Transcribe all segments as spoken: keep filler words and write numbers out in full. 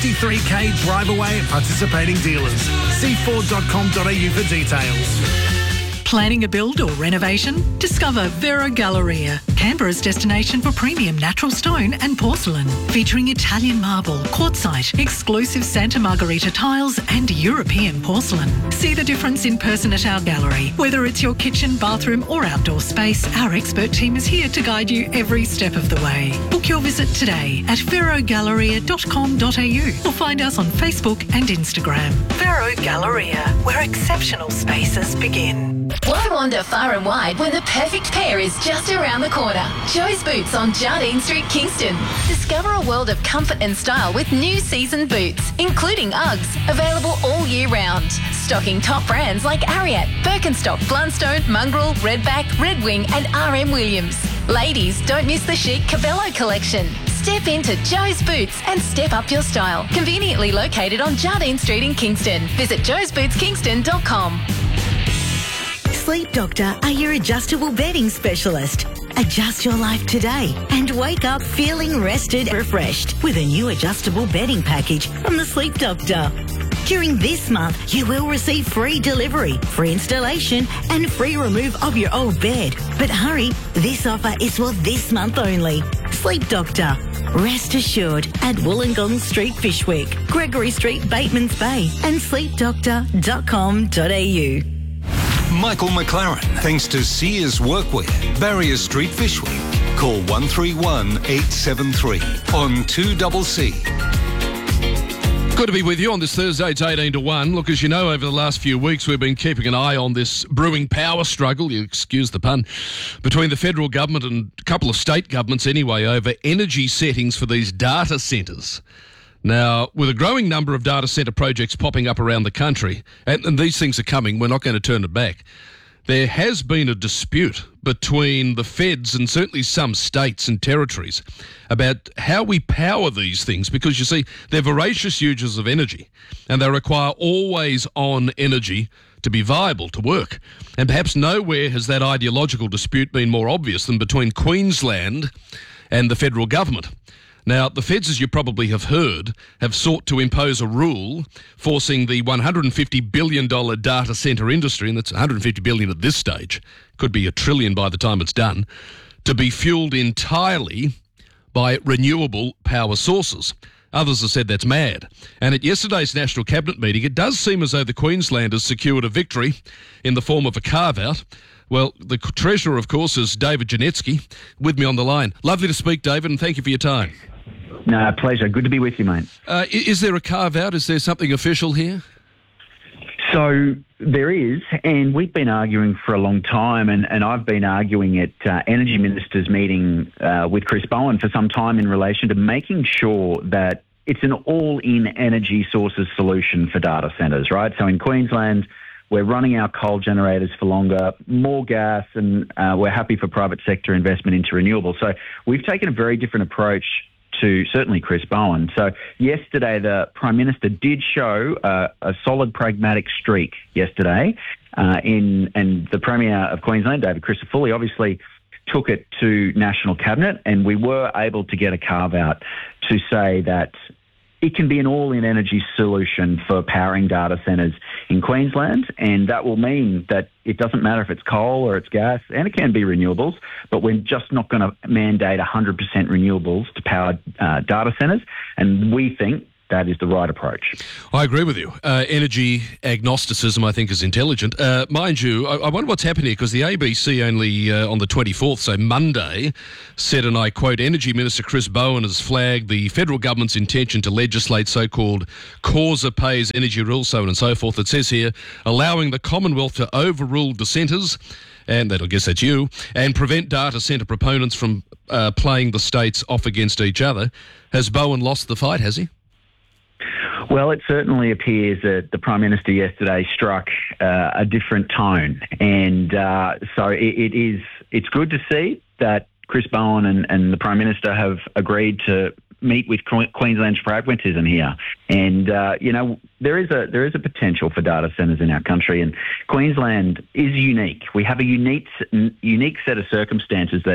fifty-three K drive away at participating dealers. see ford dot com dot a u for details. Planning a build or renovation? Discover Vero Galleria, Canberra's destination for premium natural stone and porcelain, featuring Italian marble, quartzite, exclusive Santa Margherita tiles and European porcelain. See the difference in person at our gallery. Whether it's your kitchen, bathroom or outdoor space, our expert team is here to guide you every step of the way. Book your visit today at vero galleria dot com dot a u or find us on Facebook and Instagram. Vero Galleria, where exceptional spaces begin. Why wander far and wide when the perfect pair is just around the corner? Joe's Boots on Jardine Street, Kingston. Discover a world of comfort and style with new season boots, including Uggs, available all year round. Stocking top brands like Ariat, Birkenstock, Blundstone, Mongrel, Redback, Red Wing and R M Williams. Ladies, don't miss the chic Cabello collection. Step into Joe's Boots and step up your style. Conveniently located on Jardine Street in Kingston. Visit joes boots kingston dot com. Sleep Doctor are your adjustable bedding specialist. Adjust your life today and wake up feeling rested and refreshed with a new adjustable bedding package from the Sleep Doctor. During this month, you will receive free delivery, free installation and free remove of your old bed. But hurry, this offer is for this month only. Sleep Doctor. Rest assured at Wollongong Street, Fishwick, Gregory Street, Batemans Bay and sleep doctor dot com dot a u. Michael McLaren, thanks to Sears Workwear, Barrier Street, Fishwick. Call one three one, eight seven three on two C C. Good to be with you on this Thursday. It's eighteen to one. Look, as you know, over the last few weeks, we've been keeping an eye on this brewing power struggle, you excuse the pun, between the federal government and a couple of state governments anyway, over energy settings for these data centres. Now, with a growing number of data centre projects popping up around the country, and, and these things are coming, we're not going to turn it back, there has been a dispute between the feds and certainly some states and territories about how we power these things, because, you see, they're voracious users of energy and they require always-on energy to be viable, to work. And perhaps nowhere has that ideological dispute been more obvious than between Queensland and the federal government. Now, the feds, as you probably have heard, have sought to impose a rule forcing the one hundred fifty billion dollars data centre industry, and that's one hundred fifty billion dollars at this stage, could be a trillion by the time it's done, to be fuelled entirely by renewable power sources. Others have said that's mad. And at yesterday's National Cabinet meeting, it does seem as though the Queenslanders secured a victory in the form of a carve-out. Well, the Treasurer, of course, is David Janetsky, with me on the line. Lovely to speak, David, and thank you for your time. No, pleasure. Good to be with you, mate. Uh, is there a carve-out? Is there something official here? So there is, and we've been arguing for a long time, and, and I've been arguing at uh, Energy Ministers' meeting uh, with Chris Bowen for some time in relation to making sure that it's an all-in energy sources solution for data centres, right? So in Queensland, we're running our coal generators for longer, more gas, and uh, we're happy for private sector investment into renewables. So we've taken a very different approach to certainly Chris Bowen. So yesterday, the Prime Minister did show uh, a solid pragmatic streak yesterday, uh, in and the Premier of Queensland, David Crisafulli, obviously took it to National Cabinet, and we were able to get a carve-out to say that it can be an all-in energy solution for powering data centres in Queensland, and that will mean that it doesn't matter if it's coal or it's gas, and it can be renewables, but we're just not going to mandate one hundred percent renewables to power uh, data centres, and we think that is the right approach. I agree with you. Uh, energy agnosticism, I think, is intelligent. Uh, mind you, I, I wonder what's happened here, because the A B C only uh, on the twenty-fourth, so Monday, said, and I quote, Energy Minister Chris Bowen has flagged the federal government's intention to legislate so-called causa pays energy rules, so on and so forth. It says here, allowing the Commonwealth to overrule dissenters, and that, I guess that's you, and prevent data centre proponents from uh, playing the states off against each other. Has Bowen lost the fight, has he? Well, it certainly appears that the Prime Minister yesterday struck uh, a different tone. And uh, so it, it is, it's good to see that Chris Bowen and, and the Prime Minister have agreed to meet with Queensland's pragmatism here. And, uh, you know, there is a there is a potential for data centres in our country, and Queensland is unique. We have a unique unique set of circumstances that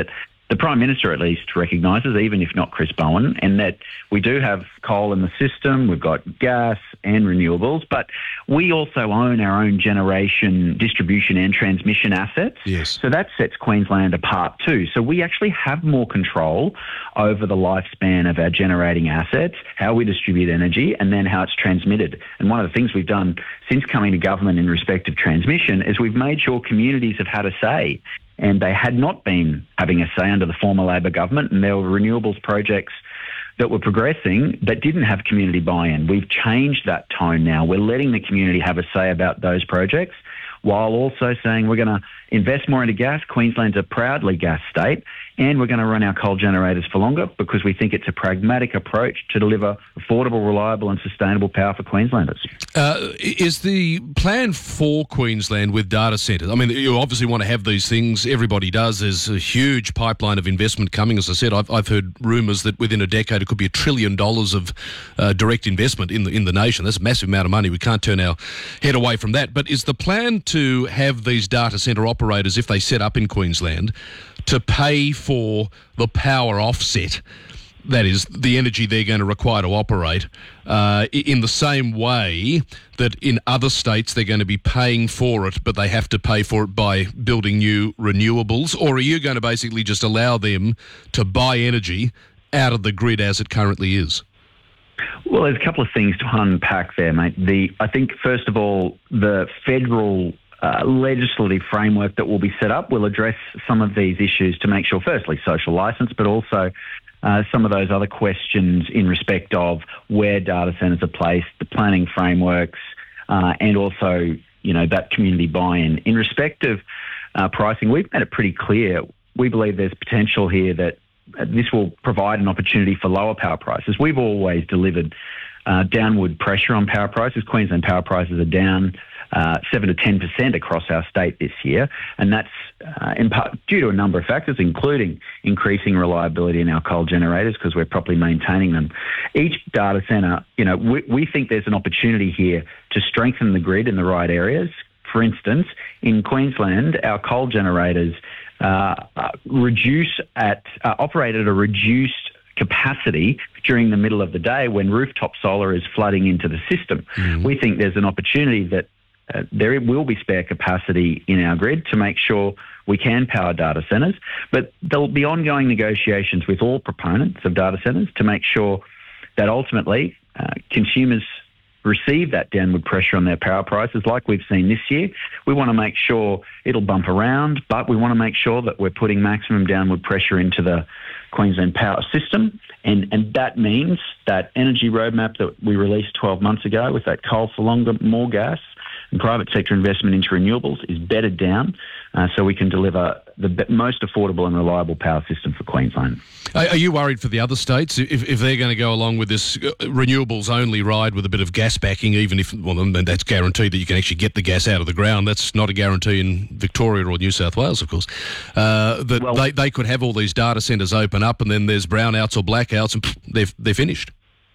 the Prime Minister at least recognises, even if not Chris Bowen, and that we do have coal in the system, we've got gas and renewables, but we also own our own generation, distribution and transmission assets. Yes. So that sets Queensland apart too. So we actually have more control over the lifespan of our generating assets, how we distribute energy, and then how it's transmitted. And one of the things we've done since coming to government in respect of transmission is we've made sure communities have had a say. And they had not been having a say under the former Labor government, and there were renewables projects that were progressing that didn't have community buy-in. We've changed that tone now. We're letting the community have a say about those projects, while also saying we're going to invest more into gas. Queensland's a proudly gas state, and we're going to run our coal generators for longer because we think it's a pragmatic approach to deliver affordable, reliable and sustainable power for Queenslanders. Uh, is the plan for Queensland with data centres? I mean, you obviously want to have these things. Everybody does. There's a huge pipeline of investment coming. As I said, I've, I've heard rumours that within a decade it could be a trillion dollars of uh, direct investment in the in the nation. That's a massive amount of money. We can't turn our head away from that. But is the plan to have these data centre operators, if they set up in Queensland, to pay for the power offset, that is, the energy they're going to require to operate, uh, in the same way that in other states they're going to be paying for it, but they have to pay for it by building new renewables? Or are you going to basically just allow them to buy energy out of the grid as it currently is? Well, there's a couple of things to unpack there, mate. The I think, first of all, the federal Uh, legislative framework that will be set up will address some of these issues to make sure, firstly, social licence, but also uh, some of those other questions in respect of where data centres are placed, the planning frameworks, uh, and also, you know, that community buy-in. In respect of uh, pricing, we've made it pretty clear. We believe there's potential here that this will provide an opportunity for lower power prices. We've always delivered uh, downward pressure on power prices. Queensland power prices are down Uh, seven to ten percent across our state this year, and that's uh, in part due to a number of factors, including increasing reliability in our coal generators because we're properly maintaining them. Each data centre, you know, we, we think there's an opportunity here to strengthen the grid in the right areas. For instance, in Queensland, our coal generators uh, reduce at uh, operate at a reduced capacity during the middle of the day when rooftop solar is flooding into the system. Mm-hmm. We think there's an opportunity that Uh, there will be spare capacity in our grid to make sure we can power data centres, but there'll be ongoing negotiations with all proponents of data centres to make sure that ultimately uh, consumers receive that downward pressure on their power prices like we've seen this year. We want to make sure it'll bump around, but we want to make sure that we're putting maximum downward pressure into the Queensland power system, and, and that means that energy roadmap that we released twelve months ago with that coal for longer, more gas, and private sector investment into renewables is bedded down uh, so we can deliver the be- most affordable and reliable power system for Queensland. Are, are you worried for the other states if, if they're going to go along with this renewables only ride with a bit of gas backing, even if, well, that's guaranteed that you can actually get the gas out of the ground? That's not a guarantee in Victoria or New South Wales, of course. Uh, that well, they, they could have all these data centres open up and then there's brownouts or blackouts and pff, they're, they're finished.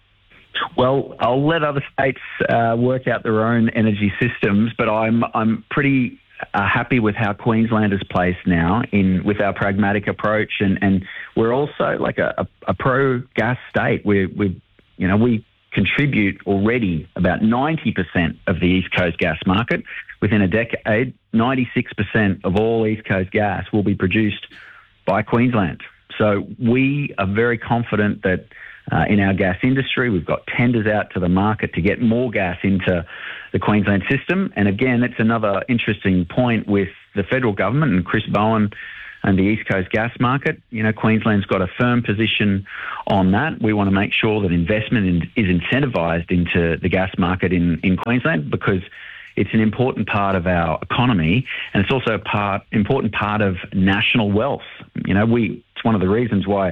Well, I'll let other states uh, work out their own energy systems, but I'm I'm pretty uh, happy with how Queensland is placed now in with our pragmatic approach, and, and we're also like a, a, a pro-gas state. We we you know we contribute already about ninety percent of the East Coast gas market. Within a decade, ninety-six percent of all East Coast gas will be produced by Queensland. So we are very confident that Uh, in our gas industry, we've got tenders out to the market to get more gas into the Queensland system. And again, it's another interesting point with the federal government and Chris Bowen and the East Coast gas market. You know, Queensland's got a firm position on that. We want to make sure that investment in, is incentivised into the gas market in, in Queensland because it's an important part of our economy, and it's also a part important part of national wealth. You know, we it's one of the reasons why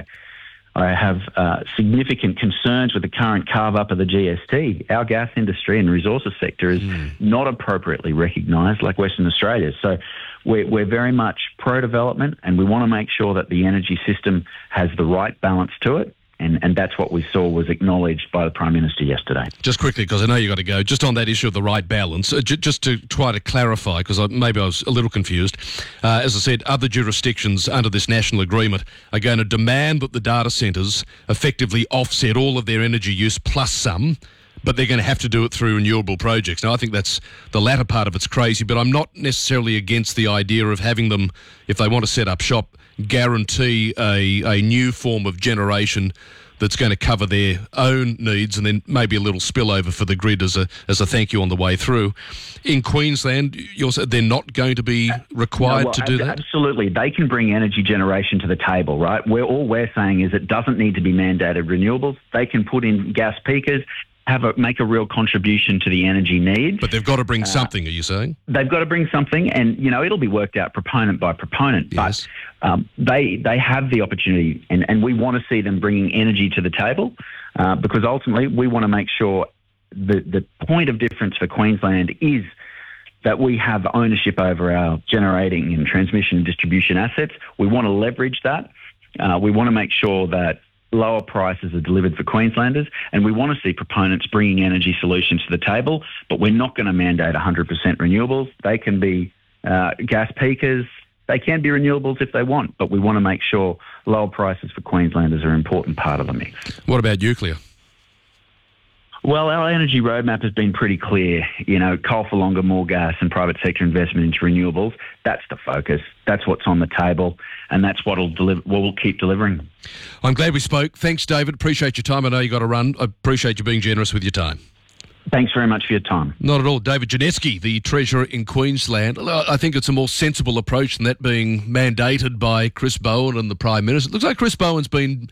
I have uh, significant concerns with the current carve-up of the G S T. Our gas industry and resources sector is mm. not appropriately recognised like Western Australia. So we're, we're very much pro-development, and we want to make sure that the energy system has the right balance to it. And, and that's what we saw was acknowledged by the Prime Minister yesterday. Just quickly, because I know you've got to go, just on that issue of the right balance, uh, j- just to try to clarify, because I, maybe I was a little confused. Uh, as I said, other jurisdictions under this national agreement are going to demand that the data centres effectively offset all of their energy use plus some, but they're going to have to do it through renewable projects. Now, I think that's the latter part of it's crazy, but I'm not necessarily against the idea of having them, if they want to set up shop, guarantee a, a new form of generation that's going to cover their own needs and then maybe a little spillover for the grid as a as a thank you on the way through. In Queensland, you're, they're not going to be required no, well, to do ab- that? Absolutely. They can bring energy generation to the table, right? We're, all we're saying is it doesn't need to be mandated renewables. They can put in gas peakers, have a, make a real contribution to the energy needs. But they've got to bring uh, something, are you saying? They've got to bring something, and, you know, it'll be worked out proponent by proponent. Yes. But um, they they have the opportunity, and, and we want to see them bringing energy to the table uh, because ultimately we want to make sure the, the point of difference for Queensland is that we have ownership over our generating and transmission and distribution assets. We want to leverage that. Uh, we want to make sure that lower prices are delivered for Queenslanders, and we want to see proponents bringing energy solutions to the table, but we're not going to mandate one hundred percent renewables. They can be uh, gas peakers. They can be renewables if they want, but we want to make sure lower prices for Queenslanders are an important part of the mix. What about nuclear? Well, our energy roadmap has been pretty clear. You know, coal for longer, more gas, and private sector investment into renewables. That's the focus. That's what's on the table, and that's what'll deliver. What we'll keep delivering. I'm glad we spoke. Thanks, David. Appreciate your time. I know you got to run. I appreciate you being generous with your time. Thanks very much for your time. Not at all. David Janeski, the Treasurer in Queensland. I think it's a more sensible approach than that being mandated by Chris Bowen and the Prime Minister. It looks like Chris Bowen's been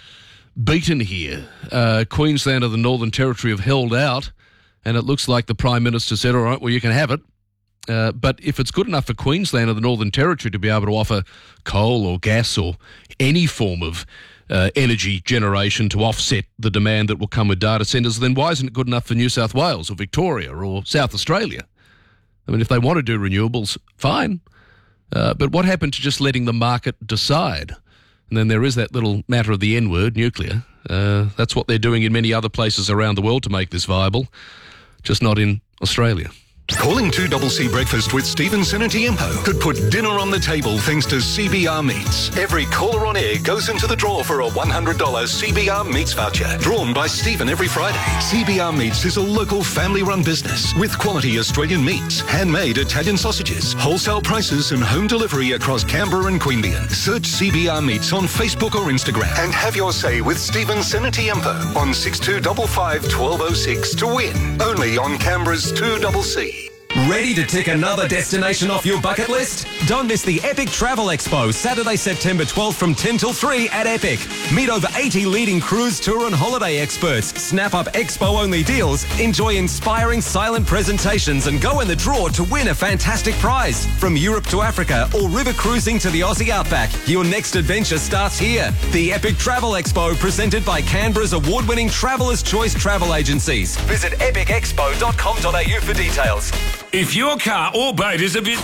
beaten here. Uh, Queensland and the Northern Territory have held out, and it looks like the Prime Minister said, all right, well, you can have it. Uh, but if it's good enough for Queensland and the Northern Territory to be able to offer coal or gas or any form of uh, energy generation to offset the demand that will come with data centres, then why isn't it good enough for New South Wales or Victoria or South Australia? I mean, if they want to do renewables, fine. Uh, but what happened to just letting the market decide? And then there is that little matter of the N-word, nuclear. Uh, that's what they're doing in many other places around the world to make this viable, just not in Australia. Calling two C C Breakfast with Stephen Senatiempo could put dinner on the table thanks to C B R Meats. Every caller on air goes into the draw for a one hundred dollars C B R Meats voucher, drawn by Stephen every Friday. C B R Meats is a local family-run business with quality Australian meats, handmade Italian sausages, wholesale prices and home delivery across Canberra and Queanbeyan. Search C B R Meats on Facebook or Instagram and have your say with Stephen Senatiempo on six two five five, one two zero six to win. Only on Canberra's two C C. Ready to tick another destination off your bucket list? Don't miss the Epic Travel Expo, Saturday, September twelfth from ten till three at Epic. Meet over eighty leading cruise, tour and holiday experts. Snap up expo-only deals, enjoy inspiring silent presentations and go in the draw to win a fantastic prize. From Europe to Africa or river cruising to the Aussie Outback, your next adventure starts here. The Epic Travel Expo, presented by Canberra's award-winning Traveller's Choice Travel Agencies. Visit epic expo dot com dot a u for details. If your car or boat is a bit...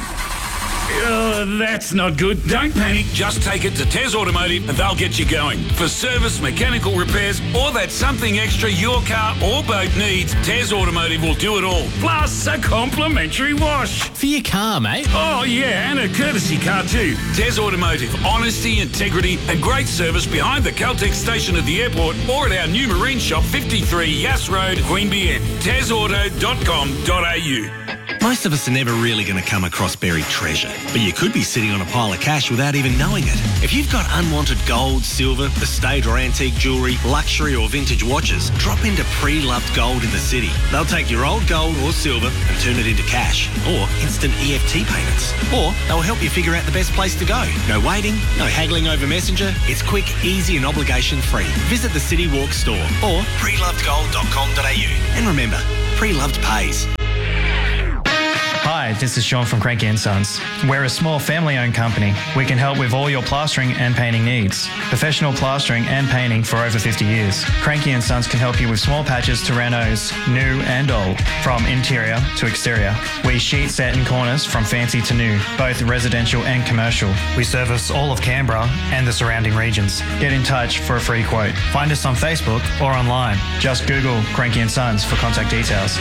Uh, that's not good. Don't panic. Just take it to Tez Automotive and they'll get you going. For service, mechanical repairs, or that something extra your car or boat needs, Tez Automotive will do it all. Plus a complimentary wash. For your car, mate. Oh, yeah, and a courtesy car too. Tez Automotive. Honesty, integrity and great service behind the Caltex station at the airport or at our new marine shop, fifty-three Yass Road, Queanbeyan. tez auto dot com dot a u. Most of us are never really going to come across buried treasure, but you could be sitting on a pile of cash without even knowing it. If you've got unwanted gold, silver, estate or antique jewellery, luxury or vintage watches, drop into Pre-Loved Gold in the city. They'll take your old gold or silver and turn it into cash or instant E F T payments. Or they'll help you figure out the best place to go. No waiting, no haggling over Messenger. It's quick, easy and obligation-free. Visit the City Walk store or pre loved gold dot com dot a u. And remember, Pre-Loved pays. Hi, this is Sean from Cranky and Sons. We're a small family-owned company. We can help with all your plastering and painting needs. Professional plastering and painting for over fifty years. Cranky and Sons can help you with small patches to renos, new and old, from interior to exterior. We sheet, set and corners from fancy to new, both residential and commercial. We service all of Canberra and the surrounding regions. Get in touch for a free quote. Find us on Facebook or online. Just Google Cranky and Sons for contact details.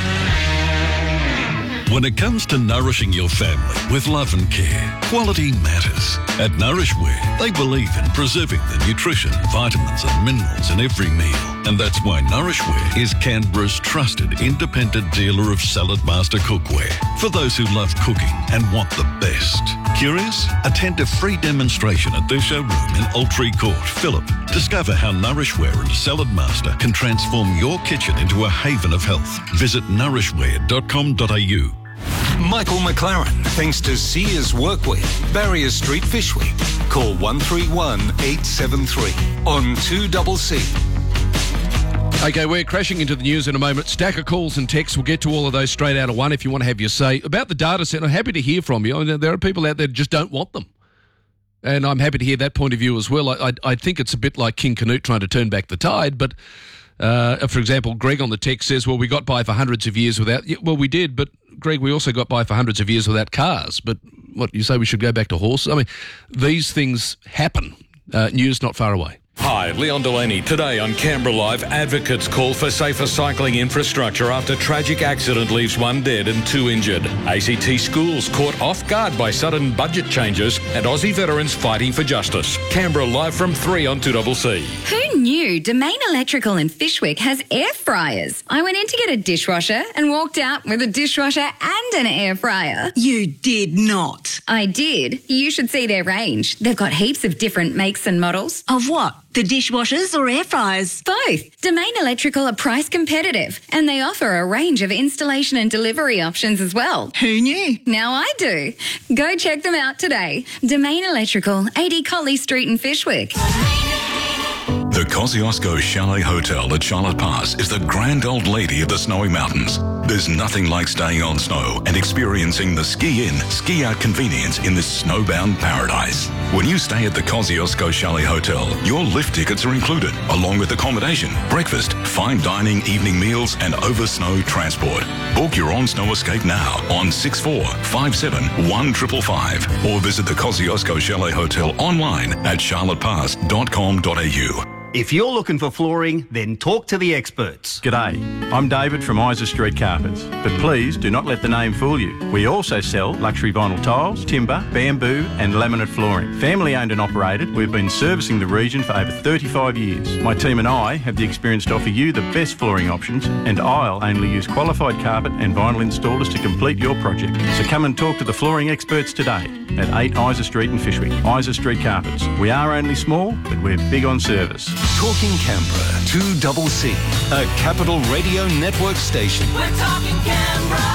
When it comes to nourishing your family with love and care, quality matters. At Nourishware, they believe in preserving the nutrition, vitamins and minerals in every meal. And that's why Nourishware is Canberra's trusted independent dealer of Salad Master cookware for those who love cooking and want the best. Curious? Attend a free demonstration at their showroom in Altree Court, Phillip. Discover how Nourishware and Salad Master can transform your kitchen into a haven of health. Visit nourishware dot com dot a u. Michael McLaren, thanks to Sears Workwear, Barrier Street, Fishwick. Call one three one, eight seven three on two C C. Okay, we're crashing into the news in a moment. Stack of calls and texts. We'll get to all of those straight out of one if you want to have your say. About the data centre, I'm happy to hear from you. I mean, there are people out there that just don't want them. And I'm happy to hear that point of view as well. I, I, I think it's a bit like King Canute trying to turn back the tide, but... Uh, for example, Greg on the text says, well, we got by for hundreds of years without... Yeah, well, we did, but, Greg, we also got by for hundreds of years without cars. But what, you say we should go back to horses? I mean, these things happen. Uh, news not far away. Hi, Leon Delaney. Today on Canberra Live, advocates call for safer cycling infrastructure after tragic accident leaves one dead and two injured. A C T schools caught off guard by sudden budget changes and Aussie veterans fighting for justice. Canberra Live from three on two C C. Who knew Domain Electrical in Fishwick has air fryers? I went in to get a dishwasher and walked out with a dishwasher and an air fryer. You did not. I did. You should see their range. They've got heaps of different makes and models. Of what? The dishwashers or air fryers? Both. Domain Electrical are price competitive and they offer a range of installation and delivery options as well. Who knew? Now I do. Go check them out today. Domain Electrical, eighty Colley Street in Fishwick. The Kosciuszko Chalet Hotel at Charlotte Pass is the grand old lady of the Snowy Mountains. There's nothing like staying on snow and experiencing the ski-in, ski-out convenience in this snowbound paradise. When you stay at the Kosciuszko Chalet Hotel, your lift tickets are included, along with accommodation, breakfast, fine dining, evening meals, and over-snow transport. Book your on-snow escape now on six four five seven one five five five or visit the Kosciuszko Chalet Hotel online at charlotte pass dot com dot a u. If you're looking for flooring, then talk to the experts. G'day, I'm David from Isa Street Carpets, but please do not let the name fool you. We also sell luxury vinyl tiles, timber, bamboo and laminate flooring. Family owned and operated, we've been servicing the region for over thirty-five years. My team and I have the experience to offer you the best flooring options, and I'll only use qualified carpet and vinyl installers to complete your project. So come and talk to the flooring experts today at eight Isa Street in Fishwick. Isa Street Carpets. We are only small, but we're big on service. Talking Canberra, two C C, a Capital Radio Network station. We're talking Canberra.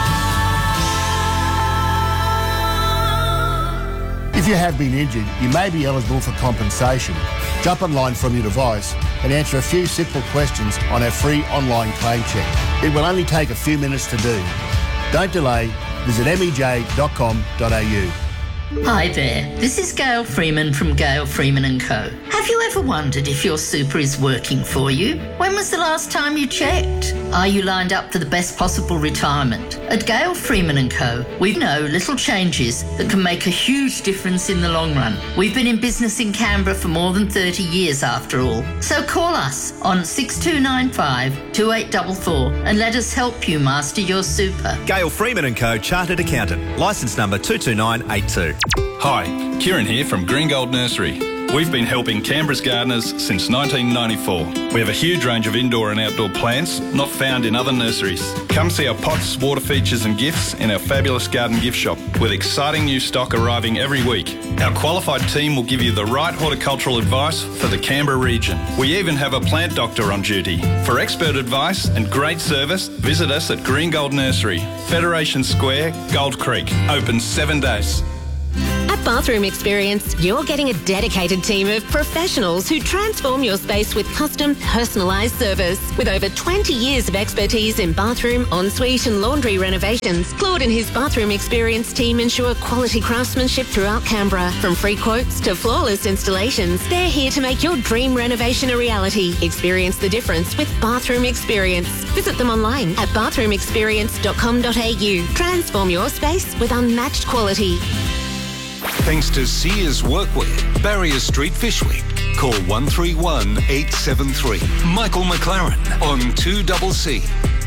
If you have been injured, you may be eligible for compensation. Jump online from your device and answer a few simple questions on our free online claim check. It will only take a few minutes to do. Don't delay. Visit m e j dot com dot a u. Hi there, this is Gail Freeman from Gail Freeman and Co. Have you ever wondered if your super is working for you? When was the last time you checked? Are you lined up for the best possible retirement? At Gail Freeman and Co, we know little changes that can make a huge difference in the long run. We've been in business in Canberra for more than thirty years after all. So call us on six two nine five, two eight four four and let us help you master your super. Gail Freeman and Co, Chartered Accountant, licence number two two nine eight two. Hi, Kieran here from Green Gold Nursery. We've been helping Canberra's gardeners since nineteen ninety-four. We have a huge range of indoor and outdoor plants not found in other nurseries. Come see our pots, water features and gifts in our fabulous garden gift shop with exciting new stock arriving every week. Our qualified team will give you the right horticultural advice for the Canberra region. We even have a plant doctor on duty. For expert advice and great service, visit us at Green Gold Nursery, Federation Square, Gold Creek. Open seven days. A At Bathroom Experience, you're getting a dedicated team of professionals who transform your space with custom, personalised service. With over twenty years of expertise in bathroom, ensuite and laundry renovations, Claude and his Bathroom Experience team ensure quality craftsmanship throughout Canberra. From free quotes to flawless installations, they're here to make your dream renovation a reality. Experience the difference with Bathroom Experience. Visit them online at bathroom experience dot com dot a u. Transform your space with unmatched quality. Thanks to Sears Workwear, Barrier Street, Fyshwick. Call one three one, eight seven three. Michael McLaren on two C C.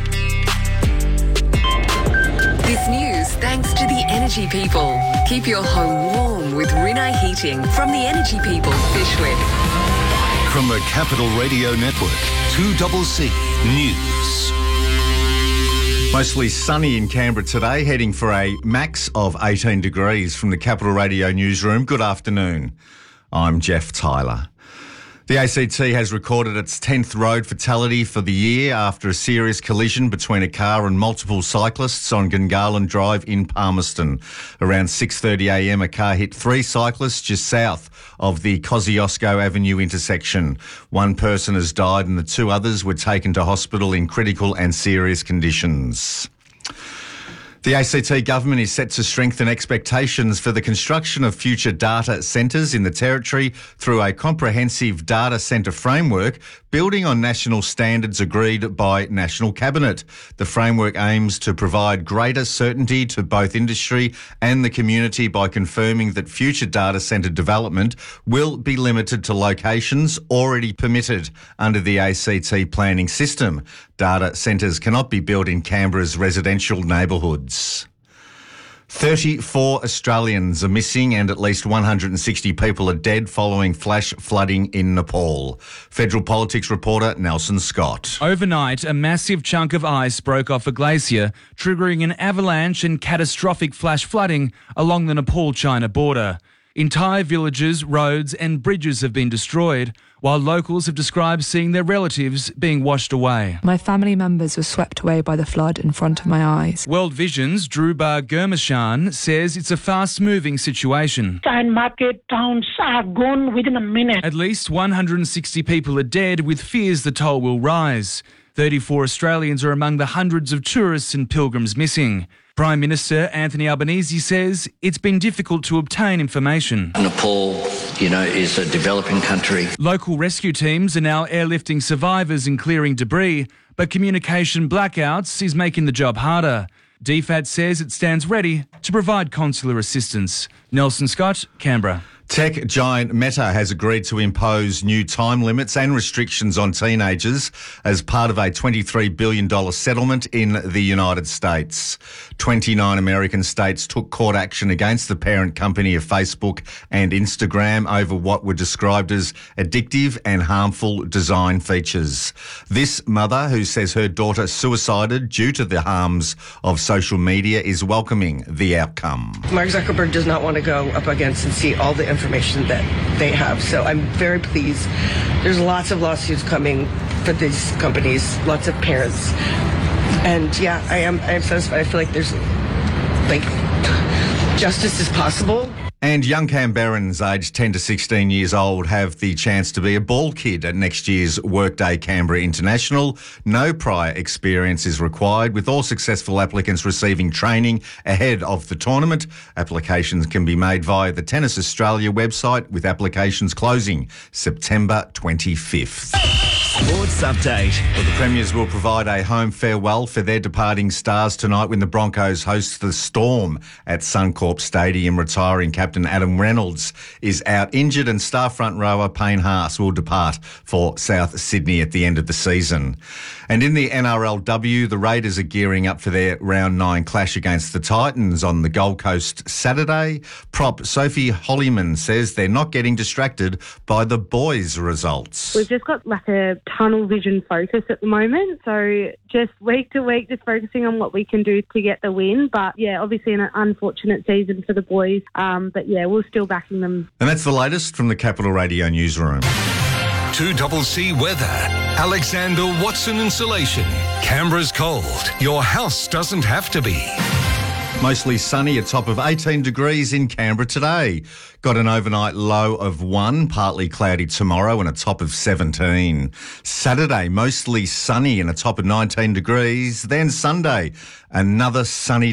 This news thanks to the Energy People. Keep your home warm with Rinnai Heating from the Energy People, Fyshwick. From the Capital Radio Network, two C C News. Mostly sunny in Canberra today, heading for a max of eighteen degrees from the Capital Radio newsroom. Good afternoon. I'm Jeff Tyler. The A C T has recorded its tenth road fatality for the year after a serious collision between a car and multiple cyclists on Gungahlin Drive in Palmerston. Around six thirty a m, a car hit three cyclists just south of the Kosciuszko Avenue intersection. One person has died and the two others were taken to hospital in critical and serious conditions. The A C T government is set to strengthen expectations for the construction of future data centres in the Territory through a comprehensive data centre framework building on national standards agreed by National Cabinet. The framework aims to provide greater certainty to both industry and the community by confirming that future data centre development will be limited to locations already permitted under the A C T planning system. Data centres cannot be built in Canberra's residential neighbourhoods. thirty-four Australians are missing and at least one hundred sixty people are dead following flash flooding in Nepal. Federal Politics reporter Nelson Scott. Overnight, a massive chunk of ice broke off a glacier, triggering an avalanche and catastrophic flash flooding along the Nepal-China border. Entire villages, roads and bridges have been destroyed, while locals have described seeing their relatives being washed away. My family members were swept away by the flood in front of my eyes. World Vision's Dhruba Gurmashan says it's a fast-moving situation. And market towns are gone within a minute. At least one hundred sixty people are dead, with fears the toll will rise. thirty-four Australians are among the hundreds of tourists and pilgrims missing. Prime Minister Anthony Albanese says it's been difficult to obtain information. Nepal, you know, is a developing country. Local rescue teams are now airlifting survivors and clearing debris, but communication blackouts is making the job harder. D FAT says it stands ready to provide consular assistance. Nelson Scott, Canberra. Tech giant Meta has agreed to impose new time limits and restrictions on teenagers as part of a twenty-three billion dollars settlement in the United States. twenty-nine American states took court action against the parent company of Facebook and Instagram over what were described as addictive and harmful design features. This mother, who says her daughter suicided due to the harms of social media, is welcoming the outcome. Mark Zuckerberg does not want to go up against and see all the information that they have. So I'm very pleased. There's lots of lawsuits coming for these companies, lots of parents. And yeah, I am I am satisfied. I feel like there's like justice is possible. And young Canberrans aged ten to sixteen years old have the chance to be a ball kid at next year's Workday Canberra International. No prior experience is required, with all successful applicants receiving training ahead of the tournament. Applications can be made via the Tennis Australia website, with applications closing September twenty-fifth. Sports update. Well, the Premiers will provide a home farewell for their departing stars tonight when the Broncos host the Storm at Suncorp Stadium. Retiring captain Adam Reynolds is out injured, and star front rower Payne Haas will depart for South Sydney at the end of the season. And in the N R L W, the Raiders are gearing up for their round nine clash against the Titans on the Gold Coast Saturday. Prop Sophie Hollyman says they're not getting distracted by the boys' results. We've just got like a tunnel vision focus at the moment, so just week to week just focusing on what we can do to get the win. But yeah, obviously an unfortunate season for the boys, um, but yeah, we're still backing them. And that's the latest from the Capital Radio newsroom. two C C weather. Alexander Watson Insulation. Canberra's cold. Your house doesn't have to be. Mostly sunny, a top of eighteen degrees in Canberra today. Got an overnight low of one, partly cloudy tomorrow and a top of seventeen. Saturday, mostly sunny and a top of nineteen degrees. Then Sunday, another sunny